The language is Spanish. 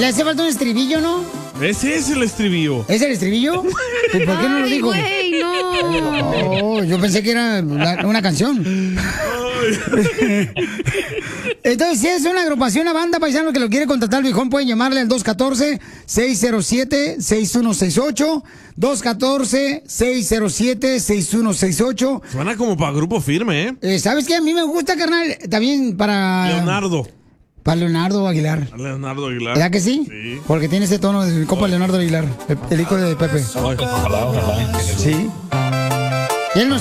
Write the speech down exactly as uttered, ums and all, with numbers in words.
Le hace falta un estribillo, ¿no? Ese es el estribillo. ¿Es el estribillo? ¿Y por qué no lo dijo? Güey, no. Oh, yo pensé que era una, una canción. Entonces, si es una agrupación, una banda paisano que lo quiere contratar, el viejón, pueden llamarle al dos uno cuatro, seis cero siete, seis uno seis ocho. dos uno cuatro, seis cero siete, seis uno seis ocho. Suena como para grupo firme, ¿eh? Eh, ¿Sabes qué? A mí me gusta, carnal, también para... Leonardo. Para Leonardo Aguilar. Leonardo Aguilar. ¿Verdad que sí? Sí. Porque tiene ese tono del copa Leonardo Aguilar, el, el hijo de Pepe. Ojalá, ojalá. Sí. Y él nos